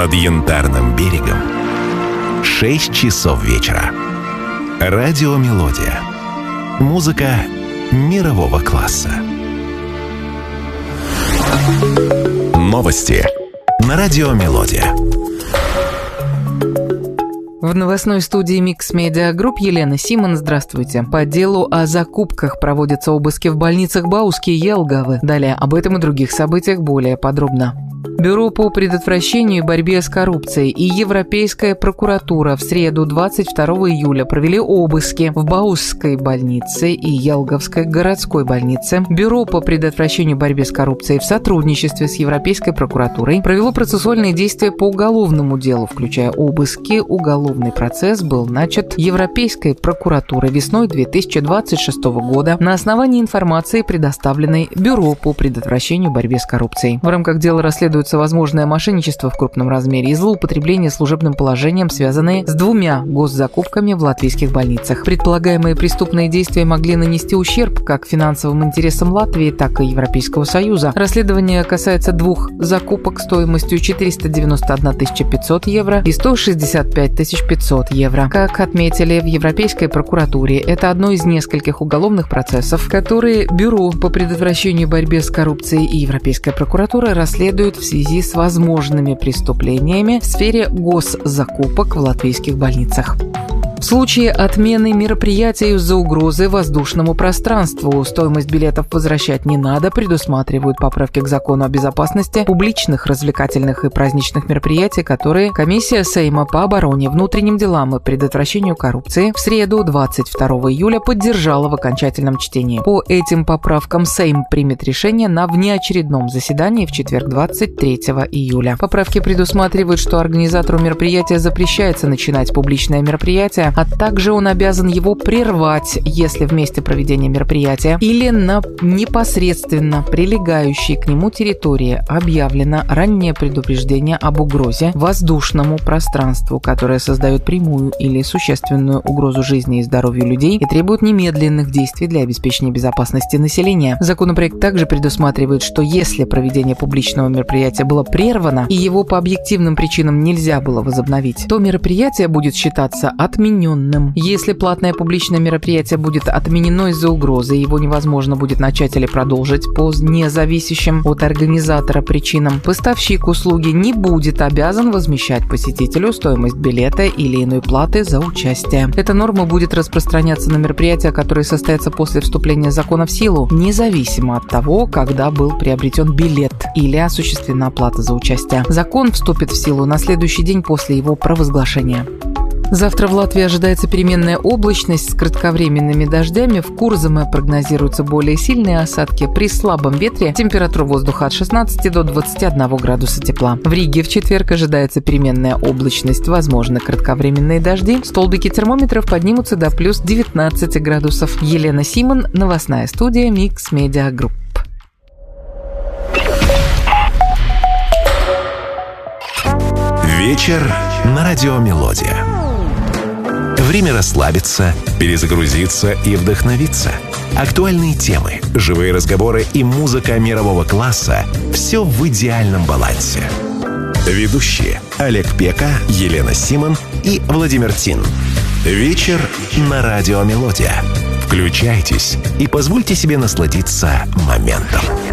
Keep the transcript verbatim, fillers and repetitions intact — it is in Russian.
над Янтарным берегом. Шесть часов вечера. Радио «Мелодия». Музыка мирового класса. Новости на радио «Мелодия». В новостной студии Mix Media Group Елена Симон. Здравствуйте. По делу о закупках проводятся обыски в больницах Бауски и Елгавы. Далее об этом и других событиях более подробно. Бюро по предотвращению и борьбе с коррупцией и Европейская прокуратура в среду двадцать второго июля провели обыски в Баусской больнице и Елгавской городской больнице. Бюро по предотвращению и борьбе с коррупцией в сотрудничестве с Европейской прокуратурой провело процессуальные действия по уголовному делу, включая обыски. Уголовный процесс был начат Европейской прокуратурой весной две тысячи двадцать шестого года на основании информации, предоставленной Бюро по предотвращению и борьбе с коррупцией. В рамках дела расследуется возможное мошенничество в крупном размере и злоупотребление служебным положением, связанные с двумя госзакупками в латвийских больницах. Предполагаемые преступные действия могли нанести ущерб как финансовым интересам Латвии, так и Европейского Союза. Расследование касается двух закупок стоимостью четыреста девяносто одна тысяча пятьсот евро и сто шестьдесят пять тысяч пятьсот евро. Как отметили в Европейской прокуратуре, это одно из нескольких уголовных процессов, которые Бюро по предотвращению и борьбе с коррупцией и Европейская прокуратура расследуют в связи с возможными преступлениями в сфере госзакупок в латвийских больницах. В случае отмены мероприятия из-за угрозы воздушному пространству стоимость билетов возвращать не надо, предусматривают поправки к закону о безопасности публичных, развлекательных и праздничных мероприятий, которые Комиссия Сейма по обороне, внутренним делам и предотвращению коррупции в среду двадцать второго июля поддержала в окончательном чтении. По этим поправкам Сейм примет решение на внеочередном заседании в четверг двадцать третьего июля. Поправки предусматривают, что организатору мероприятия запрещается начинать публичное мероприятие, а также он обязан его прервать, если в месте проведения мероприятия или на непосредственно прилегающей к нему территории объявлено раннее предупреждение об угрозе воздушному пространству, которое создает прямую или существенную угрозу жизни и здоровью людей и требует немедленных действий для обеспечения безопасности населения. Законопроект также предусматривает, что если проведение публичного мероприятия было прервано и его по объективным причинам нельзя было возобновить, то мероприятие будет считаться отмененным. Если платное публичное мероприятие будет отменено из-за угрозы, его невозможно будет начать или продолжить по независящим от организатора причинам, поставщик услуги не будет обязан возмещать посетителю стоимость билета или иной платы за участие. Эта норма будет распространяться на мероприятия, которые состоятся после вступления закона в силу, независимо от того, когда был приобретен билет или осуществлена оплата за участие. Закон вступит в силу на следующий день после его провозглашения. Завтра в Латвии ожидается переменная облачность с кратковременными дождями. В Курзаме прогнозируются более сильные осадки. При слабом ветре температура воздуха от шестнадцати до двадцати одного градуса тепла. В Риге в четверг ожидается переменная облачность, возможны кратковременные дожди. Столбики термометров поднимутся до плюс девятнадцати градусов. Елена Симон, новостная студия Mix Media Group. Вечер на радио «Мелодия». Время расслабиться, перезагрузиться и вдохновиться. Актуальные темы, живые разговоры и музыка мирового класса – все в идеальном балансе. Ведущие Олег Пека, Елена Симон и Владимир Тин. Вечер на радио «Мелодия». Включайтесь и позвольте себе насладиться моментом.